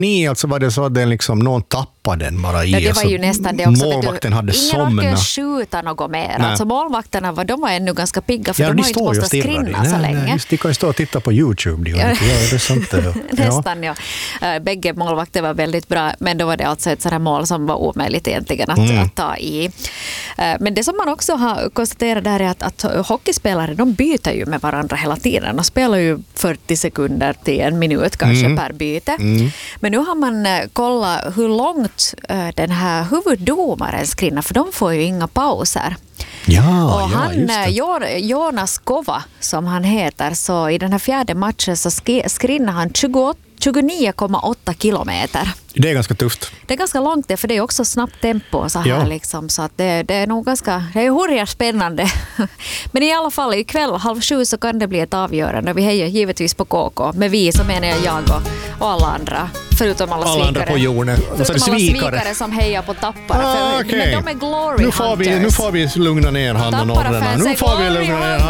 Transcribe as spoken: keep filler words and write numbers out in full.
Nej, alltså var det så att den liksom, någon tappade den bara i. Ja, det var ju nästan det också. Målvakten hade somnat. Ingen orkade skjuta något mer. Nej. Alltså målvakterna var, de var ännu ganska pigga för ja, de har ju inte måste stirrar. skrinna nej, så nej, länge. Just, de kan ju stå och titta på YouTube. De ja. Det är sant, ja. Nästan, ja. Bägge målvakter var väldigt bra, men då var det alltså ett sådant här mål som var omöjligt egentligen att, mm. att ta i. Men det som man också har konstaterat där är att, att hockeyspelare, de byter ju med varandra hela tiden. De spelar ju fyrtio sekunder till en minut kanske mm. per byte. Mm. Men nu har man kollat hur långt den här huvuddomaren skrinnar, för de får ju inga pauser. Ja, och han, ja, Jonas Kova som han heter, så i den här fjärde matchen så skrinnar han tjugonio komma åtta kilometer. Det är ganska tufft. Det är ganska långt det, för det är också snabbt tempo så här ja. liksom, så att det, det är nog ganska, det är hurra spännande. Men i alla fall ikväll halv sju så kan det bli ett avgörande. Vi hejar givetvis på K K, men vi så menar jag jag och, och alla andra. Förutom alla, alla svikare. Andra på jorden. Förutom alla svikare som hejar på Tappara. Ah, för, okay. Men de är glory nu får hunters. Vi, nu får vi lugna ner han och norrarna. Nu får vi lugna ner